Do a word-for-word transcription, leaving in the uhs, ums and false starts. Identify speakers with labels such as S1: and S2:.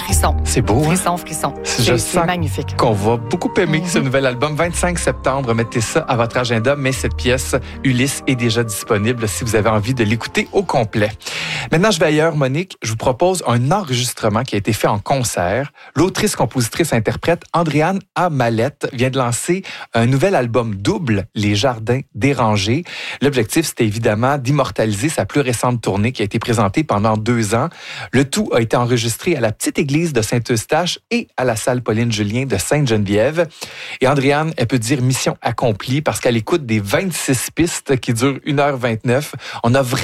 S1: frisson.
S2: C'est beau, hein?
S1: Frisson, frisson.
S2: Je
S1: C'est,
S2: sens
S1: c'est magnifique.
S2: qu'on va beaucoup aimer
S1: Mm-hmm.
S2: ce nouvel album. vingt-cinq septembre, mettez ça à votre agenda, mais cette pièce, Ulysse, est déjà disponible si vous avez envie de l'écouter au complet. Maintenant, je vais ailleurs, Monique. Je vous propose un enregistrement qui a été fait en concert. L'autrice, compositrice, interprète Andréane A. Mallette vient de lancer un nouvel album double, Les Jardins dérangés. L'objectif, c'était évidemment d'immortaliser sa plus récente tournée qui a été présentée pendant deux ans. Le tout a été enregistré à la petite église de Saint-Eustache et à la salle Pauline-Julien de Sainte-Geneviève. Et Andréane, elle peut dire mission accomplie parce qu'à l'écoute des vingt-six pistes qui durent une heure vingt-neuf, on a vraiment